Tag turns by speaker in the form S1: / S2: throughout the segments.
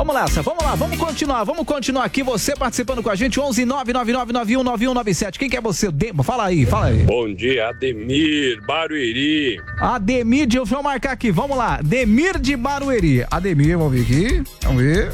S1: Vamos nessa, vamos lá, vamos continuar aqui, você participando com a gente, 11-999919197. Quem que é você? Fala aí.
S2: Bom dia, Ademir, Barueri.
S1: Ademir, deixa eu marcar aqui, vamos lá, Ademir de Barueri. Ademir, vamos ver aqui, vamos ver.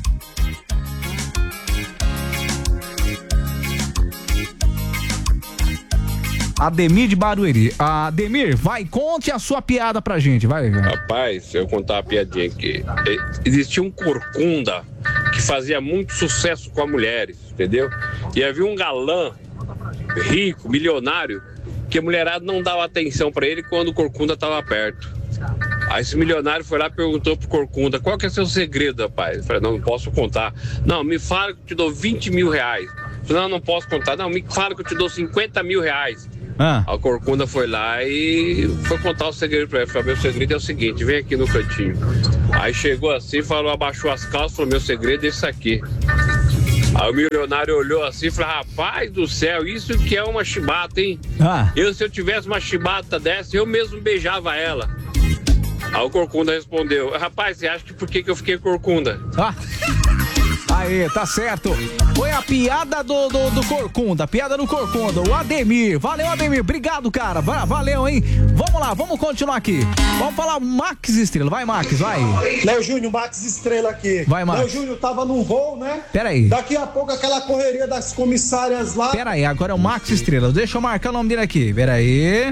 S1: Ademir de Barueri. Ademir, vai, conte a sua piada pra gente, vai.
S2: Rapaz, eu vou contar uma piadinha aqui. Existia um corcunda que fazia muito sucesso com as mulheres, entendeu? E havia um galã rico, milionário, que a mulherada não dava atenção pra ele quando o corcunda tava perto. Aí esse milionário foi lá e perguntou pro corcunda: qual que é seu segredo, rapaz? Eu falei: não posso contar. Não, me fala que eu te dou 20 mil reais. Eu falei: não posso contar. Não, me fala que eu te dou 50 mil reais. A corcunda foi lá e foi contar o segredo pra ele. Falei: meu segredo é o seguinte, vem aqui no cantinho. Aí chegou assim, falou, abaixou as calças, falou: meu segredo é esse aqui. Aí o milionário olhou assim e falou: rapaz do céu, isso que é uma chibata, hein? Se eu tivesse uma chibata dessa, eu mesmo beijava ela. Aí o corcunda respondeu: rapaz, você acha que por que eu fiquei corcunda?
S1: Aí, tá certo. Foi a piada do corcunda, piada do corcunda, o Ademir. Valeu, Ademir, obrigado, cara. Valeu, hein? Vamos lá, vamos continuar aqui. Vamos falar Max Estrela, vai, Max, vai.
S3: Léo Júnior, Max Estrela aqui.
S1: Vai, Max.
S3: Léo Júnior tava num voo, né?
S1: Peraí.
S3: Daqui a pouco aquela correria das comissárias lá.
S1: Peraí, agora é o Max Estrela. Deixa eu marcar o nome dele aqui, peraí.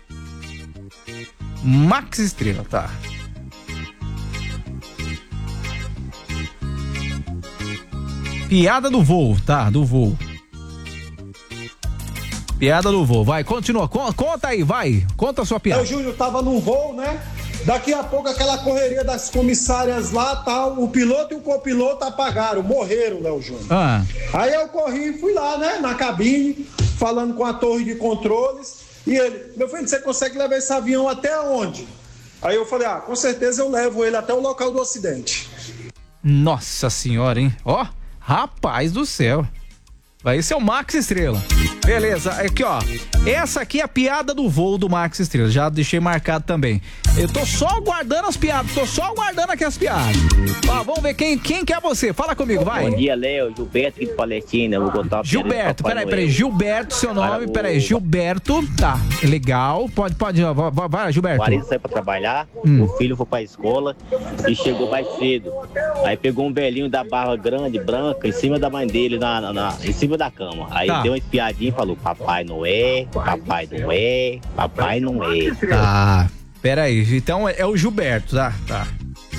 S1: Max Estrela, tá. Piada do voo, tá, do voo. Piada do voo, vai, continua, conta aí, vai, conta a sua piada.
S3: Léo Júnior tava num voo, né? Daqui a pouco aquela correria das comissárias lá, tal, o piloto e o copiloto apagaram, morreram, Léo Júnior. Aí eu corri e fui lá, né, na cabine, falando com a torre de controles, e ele: meu filho, você consegue levar esse avião até onde? Aí eu falei: com certeza eu levo ele até o local do acidente.
S1: Nossa senhora, hein? Rapaz do céu. Esse é o Max Estrela. Beleza, aqui ó. Essa aqui é a piada do voo do Max Estrela. Já deixei marcado também. Eu tô só aguardando as piadas. Tô só aguardando aqui as piadas. Vamos ver quem que é você. Fala comigo, vai.
S4: Bom dia, Léo. Gilberto aqui de Palestina. Eu vou contar uma piada.
S1: Gilberto, peraí. Gilberto, seu nome. Peraí, Gilberto. Tá, legal. Pode. Vai, Gilberto.
S4: O marido saiu pra trabalhar. O filho foi pra escola e chegou mais cedo. Aí pegou um velhinho da barba grande, branca, em cima da mãe dele, em cima da cama. Aí deu uma espiadinha e falou: Papai Noé, Papai Noé, Papai Noé.
S1: Tá, peraí, então é o Gilberto, tá.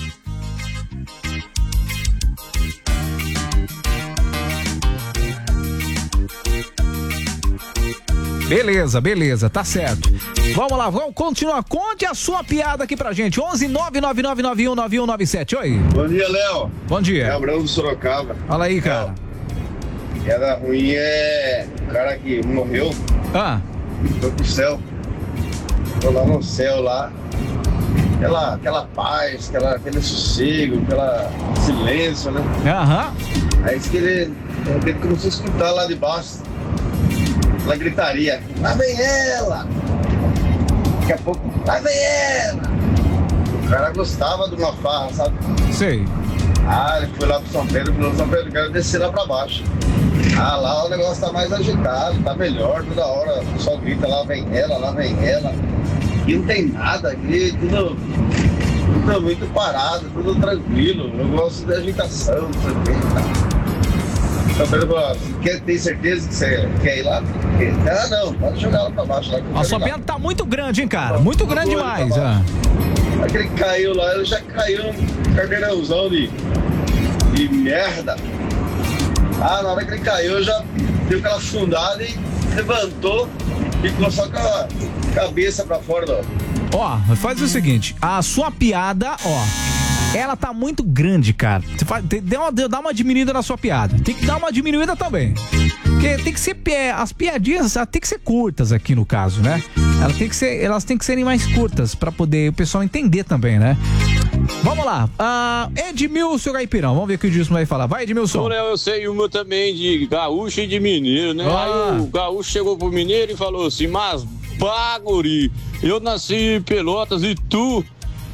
S1: Beleza, tá certo. Vamos lá, vamos continuar. Conte a sua piada aqui pra gente. 11-999919197. Oi.
S5: Bom dia, Léo.
S1: Bom dia.
S5: É Abraão do Sorocaba.
S1: Fala aí, cara.
S5: Piada ruim é o cara que morreu. Foi pro céu. Foi lá no céu lá. Aquela paz, aquele sossego, aquele silêncio, né? Aí disse que ele começou a escutar lá de baixo. Ela gritaria: lá vem ela! Daqui a pouco: lá vem ela! O cara gostava de uma farra, sabe?
S1: Sei.
S5: Ele foi lá pro São Pedro, eu quero descer lá pra baixo. Lá o negócio tá mais agitado, tá melhor, toda hora o pessoal grita: lá vem ela, lá vem ela. E não tem nada aqui, tudo muito parado, tudo tranquilo. Eu gosto de agitação, não sei o que. Então, tem certeza que você quer ir lá? Não, pode jogar lá pra baixo.
S1: A sua perna tá muito grande, hein, cara? Muito grande demais.
S5: Aquele que caiu lá, ele já caiu um carneirãozão de merda. Na hora que ele caiu, já deu aquela fundada e levantou, ficou só com a cabeça pra fora.
S1: Faz o seguinte, a sua piada, ela tá muito grande, cara. Dá uma diminuída na sua piada. Tem que dar uma diminuída também. Porque tem que ser, as piadinhas tem que ser curtas aqui no caso, né? Elas têm que serem mais curtas pra poder o pessoal entender também, né? Vamos lá, Edmilson Caipirão, vamos ver o que o Edmilson vai falar. Vai, Edmilson.
S6: Ô, Léo, eu sei uma também de gaúcho e de mineiro, né? Aí o gaúcho chegou pro mineiro e falou assim: mas baguri, eu nasci em Pelotas e tu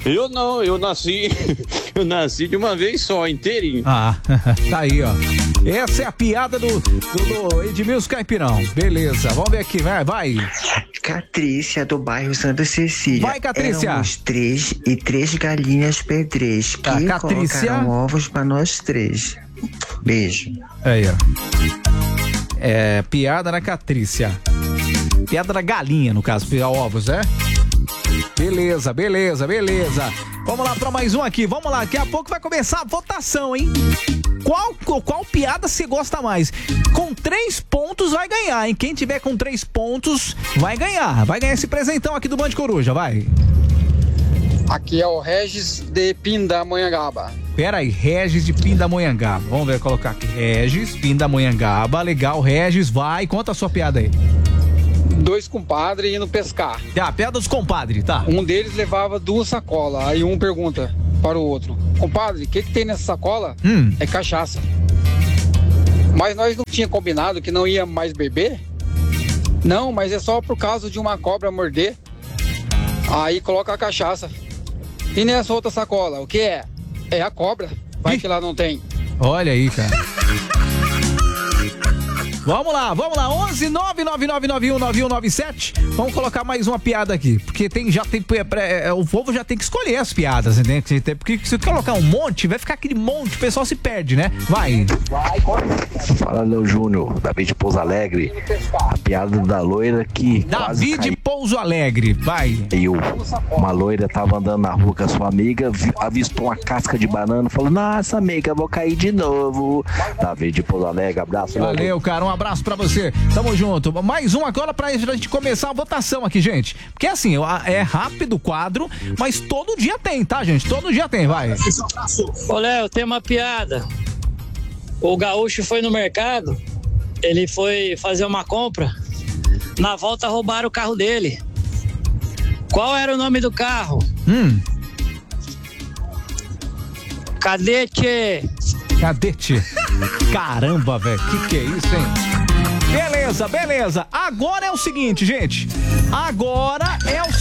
S6: Eu não, eu nasci de uma vez só, inteirinho.
S1: Ah, tá aí, ó. Essa é a piada do Edmilson Caipirão. Beleza, vamos ver aqui, vai.
S7: Catrícia, do bairro Santa Cecília.
S1: Vai, Catrícia.
S7: Éramos 3 e 3 galinhas pedrês que colocaram ovos pra nós 3. Beijo.
S1: Aí, ó. Piada na Catrícia. Piada da galinha, no caso, ovos, é? Beleza. Vamos lá pra mais um aqui, vamos lá, daqui a pouco vai começar a votação, hein? Qual piada você gosta mais? Com 3 pontos vai ganhar, hein? Quem tiver com 3 pontos vai ganhar esse presentão aqui do Band Coruja, vai.
S8: Aqui é o Regis de Pindamonhangaba.
S1: Pera aí, Regis de Pindamonhangaba. Vamos ver, colocar aqui. Regis, Pindamonhangaba. Legal, Regis, vai. Conta a sua piada aí.
S8: 2 compadres indo pescar.
S1: Piada dos compadres, tá.
S8: Um deles levava 2 sacolas. Aí um pergunta para o outro: compadre, o que tem nessa sacola? É cachaça. Mas nós não tínhamos combinado que não ia mais beber? Não, mas é só por causa de uma cobra morder. Aí coloca a cachaça. E nessa outra sacola, o que é? É a cobra. Vai que lá não tem.
S1: Olha aí, cara. Vamos lá, 11 999919197. Vamos colocar mais uma piada aqui, porque o povo já tem que escolher as piadas, entendeu? Porque se colocar um monte, vai ficar aquele monte, o pessoal se perde, né? Vai.
S9: Fala, Léo Júnior, Davi de Pouso Alegre. A piada da loira que
S1: Davi de Pouso Alegre, vai.
S9: Uma loira tava andando na rua com a sua amiga, avistou uma casca de banana, falou: nossa, amiga, eu vou cair de novo. Davi de Pouso Alegre, abraço.
S1: Valeu, cara, um abraço pra você. Tamo junto. Mais um agora pra gente começar a votação aqui, gente. Porque assim, é rápido o quadro, mas todo dia tem, tá, gente? Todo dia tem, vai.
S10: Ô, Léo, tem uma piada. O gaúcho foi no mercado, ele foi fazer uma compra, na volta roubaram o carro dele. Qual era o nome do carro? Cadete.
S1: Caramba, velho, que é isso, hein? Beleza. Agora é o seguinte, gente. Agora é o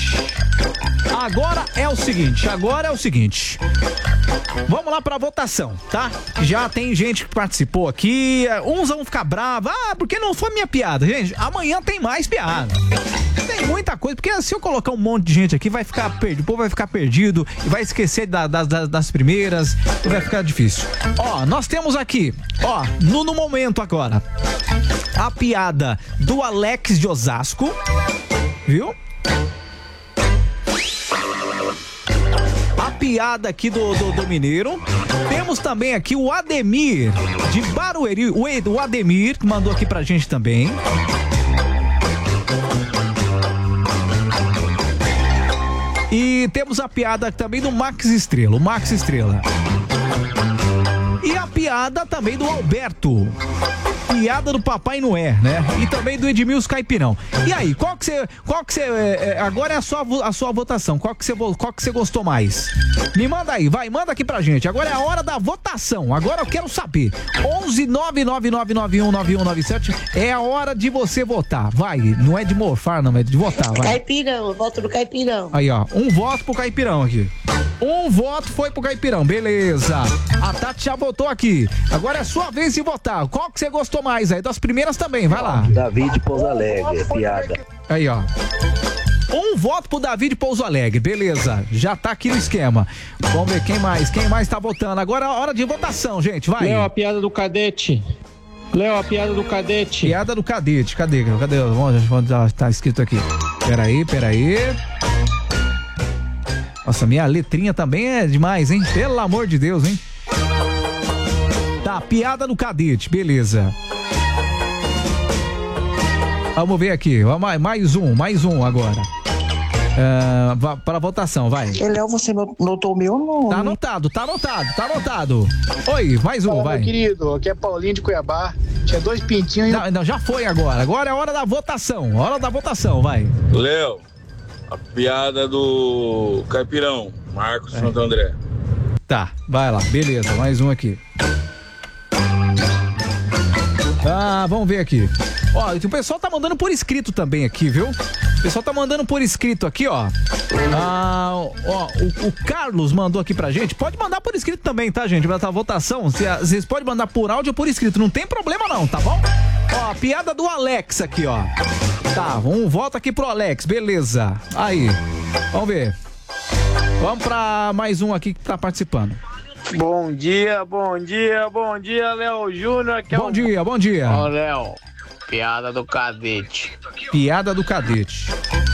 S1: seguinte. Vamos lá pra votação, tá? Já tem gente que participou aqui. Uns vão ficar bravos. Porque não foi minha piada. Gente, amanhã tem mais piada. Tem muita coisa, porque se eu colocar um monte de gente aqui, vai ficar perdido. O povo vai ficar perdido e vai esquecer das primeiras e vai ficar difícil. Ó, nós temos aqui, no momento agora, a piada do Alex de Osasco, viu? A piada aqui do Mineiro. Temos também aqui o Ademir de Barueri, o Ademir, que mandou aqui pra gente também. E temos a piada também do Max Estrela, o Max Estrela. E a piada também do Alberto. Piada do Papai Noé, né? E também do Edmilson Caipirão. E aí, qual que você agora é a sua votação. Qual que você gostou mais? Me manda aí, manda aqui pra gente. Agora é a hora da votação. Agora eu quero saber. 11 999919197 é a hora de você votar. Vai, não é de morfar, não, é de votar, vai.
S11: Caipirão, voto do Caipirão.
S1: Aí, ó, um voto pro Caipirão aqui. Um voto foi pro Caipirão, beleza. A Tati já votou aqui. Agora é sua vez de votar. Qual que você gostou mais aí? Das primeiras também, vai lá.
S9: Davi de Pouso Alegre, piada.
S1: Aí, ó. Um voto pro Davi de Pouso Alegre, beleza. Já tá aqui no esquema. Vamos ver quem mais tá votando. Agora é a hora de votação, gente, vai.
S10: Léo, a piada do cadete.
S1: Piada do cadete, cadê? Tá escrito aqui. Peraí. Nossa, minha letrinha também é demais, hein? Pelo amor de Deus, hein? Tá, piada do cadete, beleza. Vamos ver aqui, mais um agora. Para votação, vai.
S7: Léo, você notou o meu nome?
S1: Tá anotado. Oi, mais um, vai.
S12: Meu querido, aqui é Paulinho de Cuiabá. Tinha 2 pintinhos.
S1: Não, já foi agora. Agora é a hora da votação. Vai.
S6: Léo, a piada do Caipirão, Marcos Santo André.
S1: Tá, vai lá, beleza, mais um aqui. Vamos ver aqui. Ó, o pessoal tá mandando por escrito também aqui, viu? O pessoal tá mandando por escrito aqui, ó. O Carlos mandou aqui pra gente. Pode mandar por escrito também, tá, gente? Vai estar a votação. Vocês podem mandar por áudio ou por escrito. Não tem problema não, tá bom? Ó, a piada do Alex aqui, ó. Tá, volta aqui pro Alex, beleza. Aí, vamos ver. Vamos pra mais um aqui que tá participando.
S13: Bom dia, Léo Júnior.
S1: Bom dia.
S13: Ó, Léo, piada do cadete.
S1: Piada do cadete.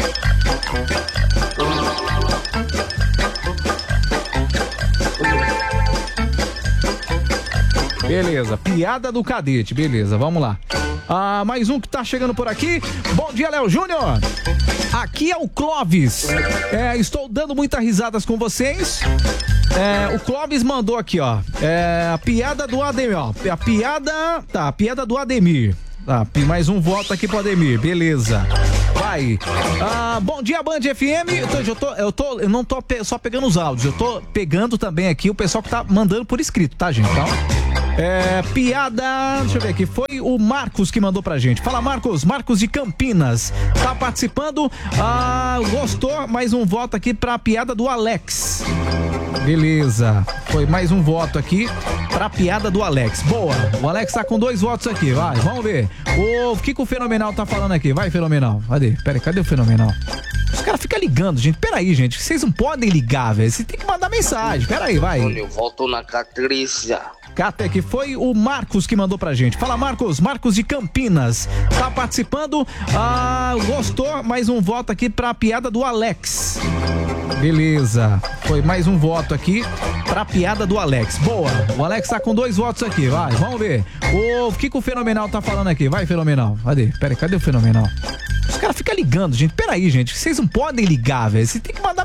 S1: Beleza, piada do cadete, beleza, vamos lá. Mais um que tá chegando por aqui. Bom dia, Léo Júnior. Aqui é o Clóvis. Estou dando muitas risadas com vocês. O Clóvis mandou aqui, ó. A piada do Ademir, ó. A piada do Ademir. Tá, mais um voto aqui pro Ademir, beleza. Vai. Bom dia, Band FM. Eu não tô só pegando os áudios, eu tô pegando também aqui o pessoal que tá mandando por escrito, tá, gente? Então, piada, deixa eu ver aqui, foi o Marcos que mandou pra gente. Fala, Marcos de Campinas, tá participando, gostou, mais um voto aqui pra piada do Alex. Beleza, foi mais um voto aqui pra piada do Alex. Boa, o Alex tá com 2 votos aqui, vai, vamos ver. O que o Fenomenal tá falando aqui? Vai, Fenomenal, cadê o Fenomenal? Os caras ficam ligando, gente, peraí, gente, vocês não podem ligar, velho, você tem que mandar mensagem, peraí, vai.
S13: Eu volto na Catrícia.
S1: Que foi o Marcos que mandou pra gente. Fala, Marcos de Campinas, tá participando, gostou, mais um voto aqui pra piada do Alex. Beleza, foi mais um voto aqui pra piada do Alex. Boa, o Alex tá com 2 votos aqui, vai, vamos ver. O que o Fenomenal tá falando aqui? Vai, Fenomenal, cadê o Fenomenal? Os caras ficam ligando, gente, peraí, gente, vocês não podem ligar, velho, você tem que mandar